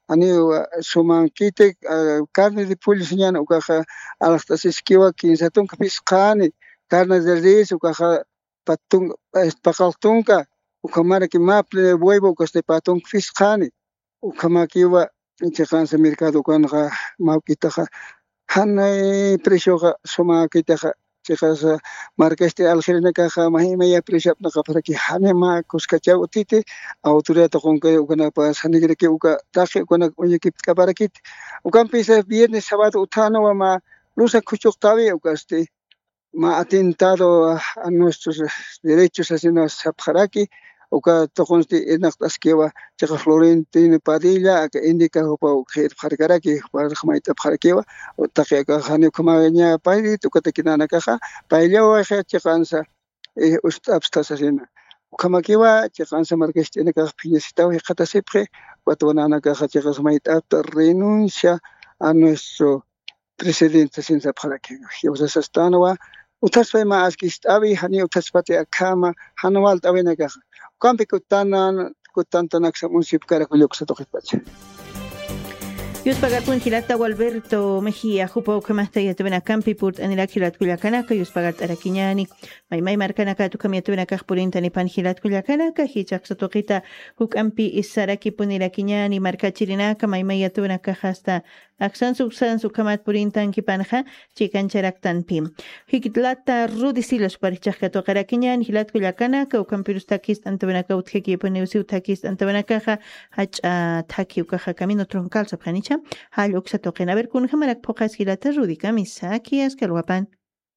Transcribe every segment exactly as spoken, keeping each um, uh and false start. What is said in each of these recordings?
ani sumankite carne de pollo señana ukaja alastasiskiwa quinsatunka pisqani carne de res ukaja patun pakaltunka ukamara ki maple huevo ukaste patun pisqani ukamakiwa inchakansa mercado kanja mawkitaja hanay precio sumakitaja chikasa marca este algerina caja mahima ya preshap na para que hanema kuskacha utite autoridad con que ukana pas hanigre que uka taje ukana oye que para kit ukan pisa viernes sábado utano ma lusa kuchuktavi ukaste ma atentado a nuestros derechos así nos sapjaraki uka tokonsti enaktaskewa chaka Florentino Padilla que indica upa ujer pharkaraki para khmaita pharkewa utaqiya ka hani khmaña paili tukatekinana kaja pailewa chakansa eh ustabstasasina ukamakiwa chakansa markestina ka piñesitaw qatasipre watwanana kaja chakas maita renuncia a nuestro presidente sin sapjaraki yosastanawa utaspa ma askistawi hani utaspati akama hanwal tawina kaja Kampi kutanan kutantanak sa munisipyo karakulok sa Toquitpacha. Yus pagat Gilata Alberto Mejía, Jupo Kamasta Yatubena Campi Purt Anirak Hilat Kuyakanaka, Yus pagat Arakiñani, Maimai Markanaka to Kamiatubena Kajpurinta Nipan Hilat Kuyakanaka, Hichak Sotokita, Hukampi Isaraki Punirakiñani, Marka Chirinaka, Maimai Yatubena Kajasta, Aksan Suksan Sukamat Purintan Kipanja, Chikan Charaktan Pim. Hikitlata Rudisilos Parichakato Karakiñan, Hilat Kuyakanaka, Ukampirustakis Antabenaka Utkeki Puneusiutakis Antabenakaja, Hach Taki Ukaja Camino Troncal Sapanicha. Hal uksa toqen a ver kun hamarak poqas hilata rudika misaki askalwapan.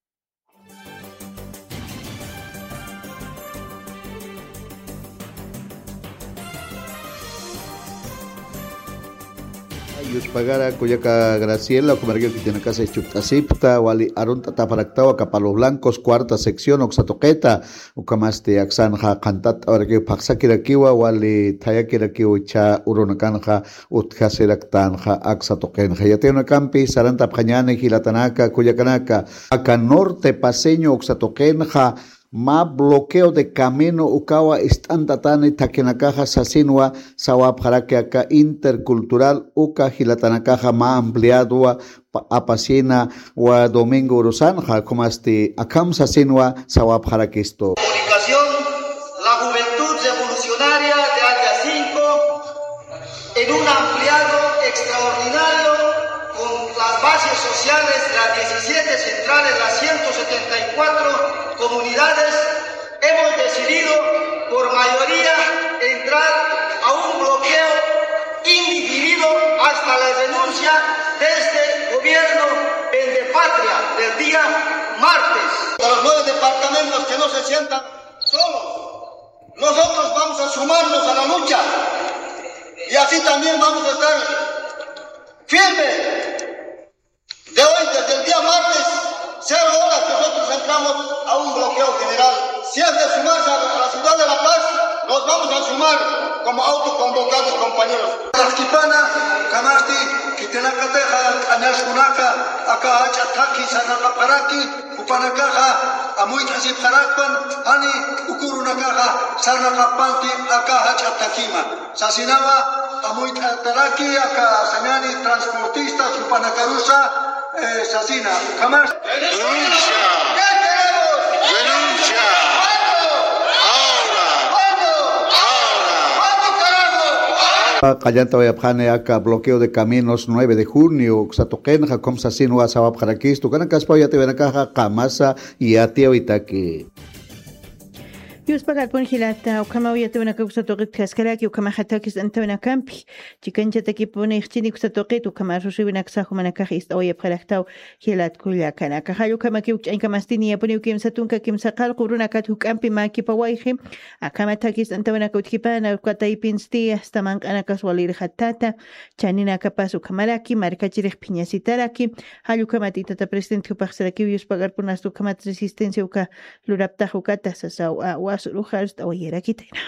Yuspagara Coyaca Graciela, Comerguio que tiene casa Chuptasipta, Wali Arunta Taparactao, Capalos Blancos, cuarta sección, Oxatoqueta, Ucamaste, Axanja, Cantat, Argue Paxakirakiwa, Wali Tayakirakiwa, Cha, Urunakanja, Utkaseraktanja, Axatoquenja, Yatena Campi, Saranta Pañane, Gilatanaka, Coyacanaka, Acá Norte, Paseño, Oxatoquenja, ma bloqueo de camino ukawa istantatani takinakaja sasinwa sawap harake acá intercultural uka hilatanakaja ma ampliado apasina wa domingo urusanja como este akam sasinwa sawap harake esto. Comunicación, la juventud revolucionaria de Área cinco en un ampliado extraordinario con las bases sociales de las diecisiete centrales, las ciento setenta y cuatro comunidades, hemos decidido por mayoría entrar a un bloqueo indefinido hasta la renuncia de este gobierno pendepatria del día martes. De los nueve departamentos que no se sientan solos, nosotros vamos a sumarnos a la lucha y así también vamos a estar firmes. De hoy, desde el día martes, cero horas nosotros entramos a un bloqueo general. Si es de sumarse a la ciudad de La Paz, nos vamos a sumar como autoconvocados, compañeros. Taskipana, Kamasti, Kitenakateja, Anaskunaka, Aka Chataki, Sanakaparaki, Upanakaja, Amuitasi Parakpan, Ani, Ukurunakaja, Sanakapanti, Aka Chatakima. Sasinaba, Amuitaraki, Aka Sanani, transportistas, Upanakarusa. Eh, Sasina, jamás. Denuncia. ¿Qué queremos? Denuncia. ¿Cuándo? Ahora. Ahora. ¿Cuándo, carajo? Callanta Oyapjane acá bloqueo de caminos nueve de junio, Xatoquenja, Comsasino, Sawapjarakis, Tucanacaspa, Yatebenacaja, Camasa y Ateo Itaki. Yus pagat pun hilata ukama uyatuna kusa toqit kaskaraki ukama hatakis antuna kampi chikancha takipuna ixtini kusa toqit ukama rushibina ksahu manakah ist oye phalaktaw hilat kulla kana kahayu kama ki ukain kamastini yapuni ukim satunka kim saqal quruna kat ukampi maki pawaihi akama takis antuna kutkipana ukatay pinsti stamank anakas walir hatata chanina kapas ukamalaki markachirih piñasitaraki hayu kama tita president kupaxaraki yus pagat pun astu kama resistencia uka lurapta ukata sasaw Lujas o yera kitena.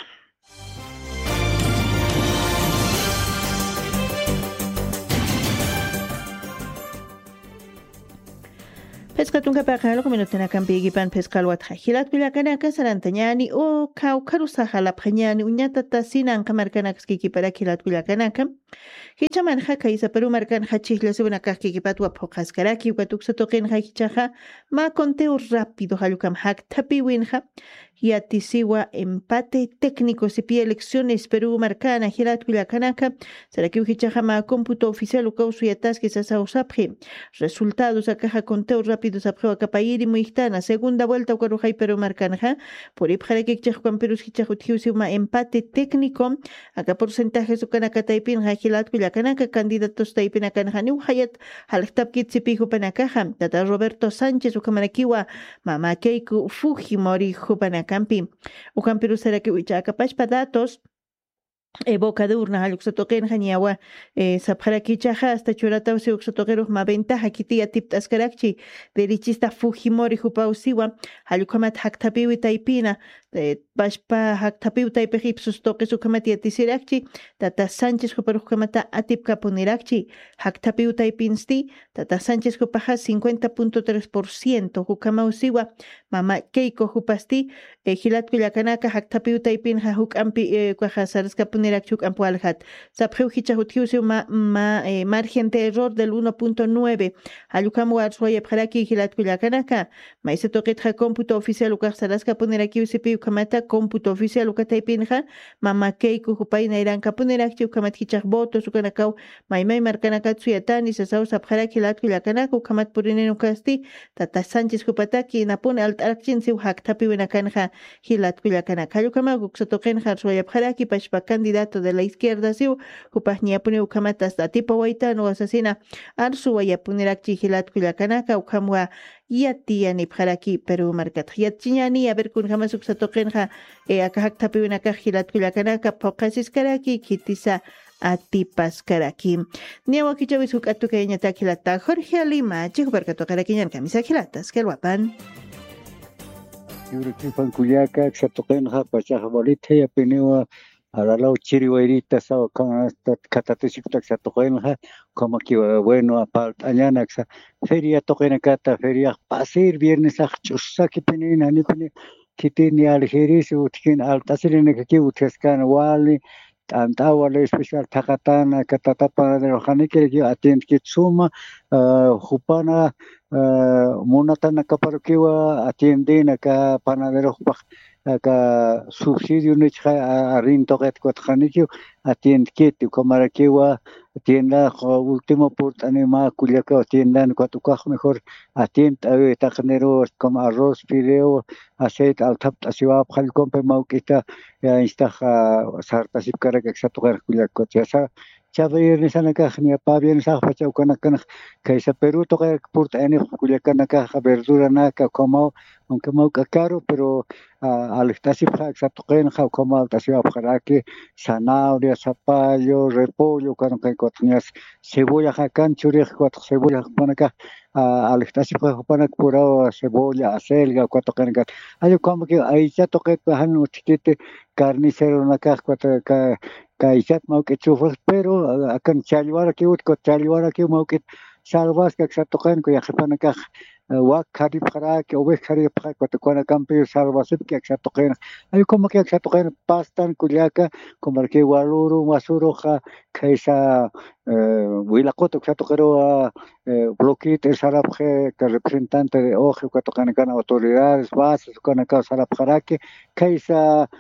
Pescatunka paqalo kuminutena kampigipan pescalwat hajilat kuyakanaka sarantañani o kaukaru sahala pañani uñata tasinan kamarkanak skikipara kilat kuyakanaka hichaman haka isa peru markan hachihla subana kakikipatwa pokaskaraki ukatuksa toqin hakichaja ma conteo rápido halukam hak tapiwinja yatisiwa empate técnico sipi elecciones Perú marcana hilat kuyakanaka saraki uhichaja ma cómputo oficial ukausu yataski sasa usapje resultados akaja conteo rápido sapjeo akapayiri muihtana segunda vuelta ukarujay Perú marcanja por ipjarek chejkuan Perú hichajuthiusi ma empate técnico aka porcentaje sukanaka taipin hilat kuyakanaka candidatos taipin akanja ni uhayat halktapkit sipijo panakaja tata Roberto Sánchez ukamarakiwa mama Keiko Fujimori Campi o Campiru será que Huichaca Pachpa datos evoca de urna haluxatoquen haniawa eh sapharaki chaja hasta churata usi uxatoqeros ma ventaja kitia tip tascarakchi derichista Fujimori jupausiwa halukamat haktapiwi taipina Pachpa haktapiwi taipejipsus toque su kamati atisirakchi tata Sánchez juparukamata atip kapunirakchi haktapiwi taipinsti tata Sánchez jupaja cincuenta punto tres por ciento jukamausiwa mama Keiko jupasti hilat kuyakanaka haktapiwi taipin hukampi kwajasarska Nirakchuk ampualhat. Sapjeu hichahutiusiu ma, ma eh, margen de error del uno punto nueve. Alukamu arsuaya paraki hilat kuyakanaka. Maise toquetja cómputo oficial ukar saraska poneraki usipi ukamata cómputo oficial ukataipinja. Mama Keiko hupaina irán kapunerakchi ukamat hichah votos ukanakau. Maimai markanaka tsuyatani sasau sapjaraki hilat kuyakanaka ukamat purinen ukasti. Tata Sánchez hupataki napone altarakchin siu haktapi winakanja hilat kuyakanaka. Alukama guksatokenja arsuaya paraki pachpakandi candidato de la izquierda siu kupahnia pune ukamata hasta tipo waitano asesina arsu waya punerakchi hilat kuyakanaka ukamwa yatia ni pharaki Perú markat yatchiñani a ver kun jamás uksatoqenja e akahak tapiwinaka hilat kuyakanaka pokasis karaki kitisa atipas karaki niawa kichawis hukatu kayñata hilata Jorge Lima chihuparkato karakiñan kamisa hilatas kelwapan Yurikipan kuyaka ksatoqenja pachaja bolita yapinewa Aralao chiriwairita sao katatusiptak sa toqenja como que bueno apart añana xa feria toqena kata feria pasir viernes achusaki penina ni pene kitini algeris utkin altasirene que utkaskan wali antawale especial takatana katatapa de rojanike que atend kitsuma jupana monatana kaparukiwa atiendina ka panadero ka subsidio ni cha arin toqet kotkhanikiu atient kit komarakiwa tienda último port anima kuliaka tienda kotukaj mejor atient ave tajnero como arroz fideo aceite altap asiwa bkhal kompe maukita insta sartasip karak exatugar kuliaka tiasa Chavir ni sana kah ni apa bien sah pacha ukana kana kaisa Perú toca port ene kuliaka naka verdura naka como aunque mau caro pero al estasi pra exatoquen ja como altasiwa bkharaki zanahoria zapallo repollo kana kai kotnias cebolla jacan churij kot cebolla panaka al estasi pra panak pura cebolla acelga kotoqen kat ayo como que ahí ya toque han utite carnicero naka kot ka kaisat mau que chufas pero akan chalwara que ut kot chalwara que mau que salvas que exatoquen ko yapanaka wak hari para que obe hari para que con campo salvasip que exatoquen ay como que exatoquen pastan kuliaka como que waluru masuroja kaisa wilakoto exatoqero bloquete sarapje que representante de oje que tocan con autoridades bases con acá sarapjarake kaisa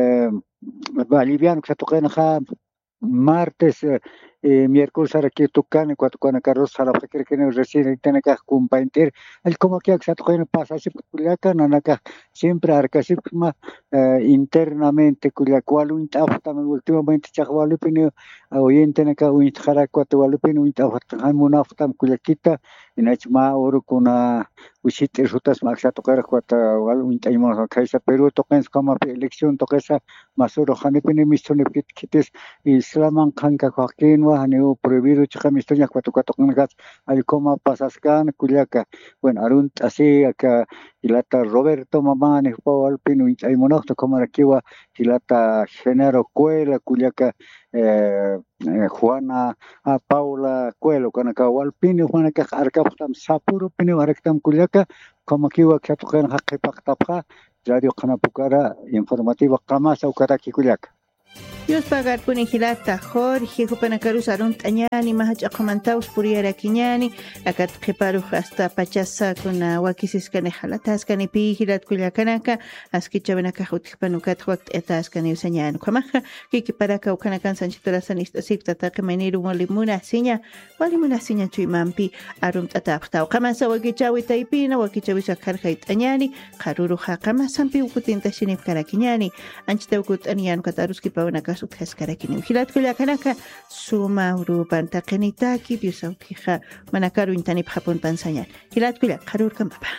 boliviano exatoquen ja martes eh, miércoles ara que tocan cuatro con carros a la que que recién tiene que compartir el como que exacto que pasa así culiaca nanaka siempre arcasi eh, internamente culiaca un tafta últimamente chawali pino oyente naka un jara cuatro wali pino un tafta munafta culiaquita en achma oro con usite rutas maxa tocar cuatro wal un taimo kaisa Perú tocan como elección toca masoro hanipine misión kites islaman kanka joaquín wa haneu prohibido chakamistoña cuatro cuatro gas al coma pasascan culiaca bueno arun así acá hilata Roberto Mamani Paul Pino y monocto como aquí wa hilata Genaro Cuela culiaca eh, eh, Juana a Paula Cuelo con acá Walpino Juana que arcaptam sapuro pino arctam culiaca como aquí wa que tocan haqqi paqtapqa radio Canapukara informativa Kamasa Ukaraki culiaca. Dios pagar punijilata Jorge Jupanacarus Arun Tañani Mahachakamantaus Puriara Kiñani Akat Keparu hasta Pachasa con Wakisis Canejalatas Canipi Hilat Culiacanaka Askichabanaka Jutpanukat Wakt Etas Caniusañan Kamaja Kiki Paraka Ukanakan Sanchitora Sanista Sipta Takamaniru Molimuna Siña Walimuna Siña Chuimampi Arum Tatapta Kamasa Wakichawi Taipina Wakichawisa Karhait Añani Karuru Hakamasampi Ukutinta Shinip Karakiñani Anchita Ukut Anian Kataruski Paunaka Kaskarakin Hilat Kuliakanaka Suma Urupan Takenitaki Diusautija Manakaru Intanip Japón Pansañan Hilat Kuliak Karur Kamapa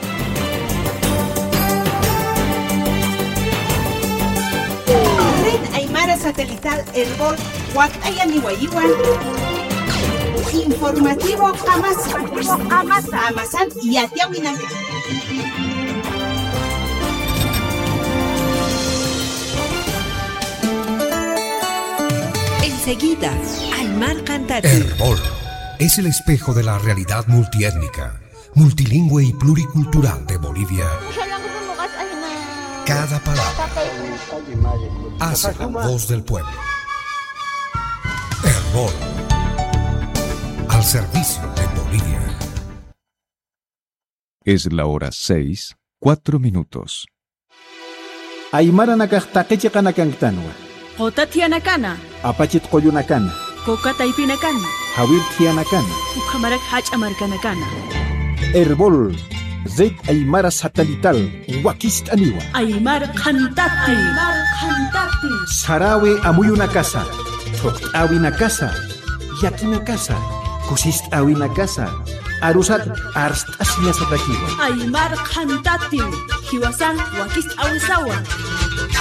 Red Aymara Satelital Herbol Huacaya Nihuayiguan Informativo Amazan Amazan y Atiahuinaca. Enseguida, Aymar Cantati. Herbol es el espejo de la realidad multiétnica, multilingüe y pluricultural de Bolivia. Cada palabra hace la voz del pueblo. Herbol, al servicio de Bolivia. Es la hora seis, cuatro minutos. Aymara nakaqtaqichi qanakantanwa. Qotatianakana. Apachit qoyunakana. Kokataipinakana. Hawir tianakana. Ukamarak hachamarkanakana. Herbol, Zed Aymara Satelital, Wakist Aniwa. Aymar Cantati. Aymar Cantati. Sarawe Amuyuna Casa. Tokawina Casa. Yakina Casa. Kusist Awina Casa. Arusat Arst Asina Satakiwa. Aymar Cantati. Hiwasan Wakist Awisawa.